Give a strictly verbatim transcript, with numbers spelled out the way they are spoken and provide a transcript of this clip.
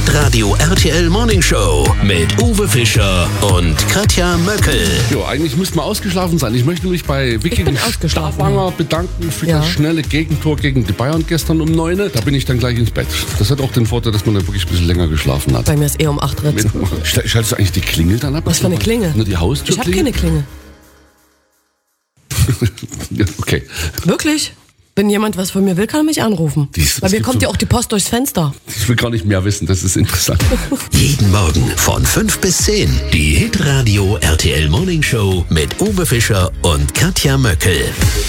Hitradio R T L Morning Show mit Uwe Fischer und Katja Möckel. Jo, eigentlich müsste man ausgeschlafen sein. Ich möchte mich bei Vicky Stavanger bedanken für ja. das schnelle Gegentor gegen die Bayern gestern um neun. Da bin ich dann gleich ins Bett. Das hat auch den Vorteil, dass man dann wirklich ein bisschen länger geschlafen hat. Bei mir ist eh um acht Uhr. Schaltest du eigentlich die Klingel dann ab? Was für eine Klingel? Nur die Haustür? Ich habe keine Klingel. Ja, okay. Wirklich? Wenn jemand was von mir will, kann er mich anrufen. Dies, Bei mir kommt so ja auch die Post durchs Fenster. Ich will gar nicht mehr wissen, das ist interessant. Jeden Morgen von fünf bis zehn. Die Hitradio R T L Morning Show mit Uwe Fischer und Katja Möckel.